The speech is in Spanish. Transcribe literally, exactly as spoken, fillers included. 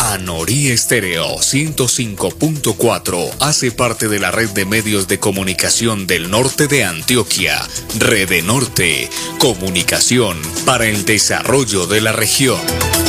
Anorí Estéreo ciento cinco punto cuatro hace parte de la red de medios de comunicación del norte de Antioquia. Rede Norte, comunicación para el desarrollo de la región.